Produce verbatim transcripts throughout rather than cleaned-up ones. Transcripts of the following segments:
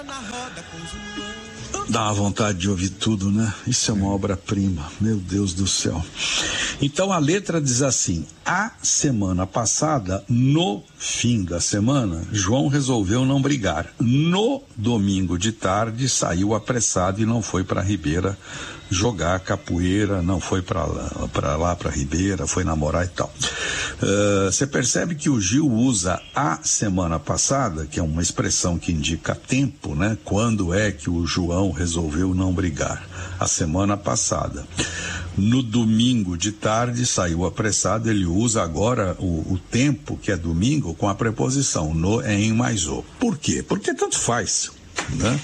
Dá uma vontade de ouvir tudo, né? Isso é uma obra-prima, meu Deus do céu. Então a letra diz assim: a semana passada, no fim da semana, João resolveu não brigar. No domingo de tarde, saiu apressado e não foi para Ribeira jogar capoeira, não foi para lá, para lá, para Ribeira, foi namorar e tal. Você uh, percebe que o Gil usa a semana passada, que é uma expressão que indica tempo, né? Quando é que o João resolveu não brigar? A semana passada. No domingo de tarde, saiu apressado, ele usa agora o, o tempo, que é domingo, com a preposição no, em, mais o. Por quê? Porque tanto faz, né?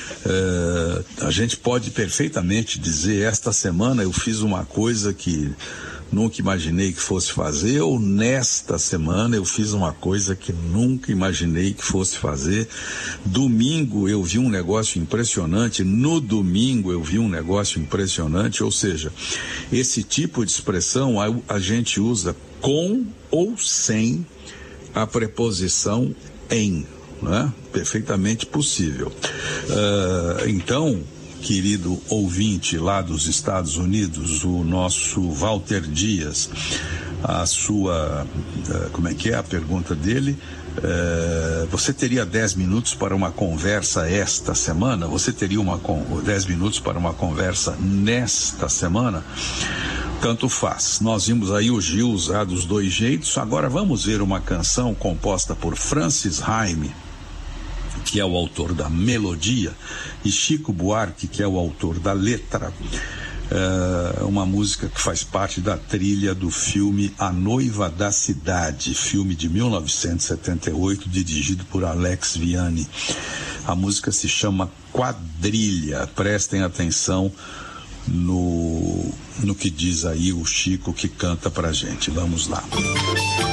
É, a gente pode perfeitamente dizer: esta semana eu fiz uma coisa que nunca imaginei que fosse fazer, ou nesta semana eu fiz uma coisa que nunca imaginei que fosse fazer. Domingo eu vi um negócio impressionante, no domingo eu vi um negócio impressionante. Ou seja, esse tipo de expressão a, a gente usa com ou sem a preposição em. Né? Perfeitamente possível. Uh, então, querido ouvinte lá dos Estados Unidos, o nosso Walter Dias, a sua, uh, como é que é a pergunta dele? Uh, você teria dez minutos para uma conversa esta semana? Você teria uma dez minutos para uma conversa nesta semana? Tanto faz. Nós vimos aí o Gil usar dos dois jeitos. Agora vamos ver uma canção composta por Francis Haime, que é o autor da melodia, e Chico Buarque, que é o autor da letra. É uma música que faz parte da trilha do filme A Noiva da Cidade, filme de mil novecentos e setenta e oito, dirigido por Alex Vianney. A música se chama Quadrilha. Prestem atenção no, no que diz aí o Chico, que canta pra gente. Vamos lá.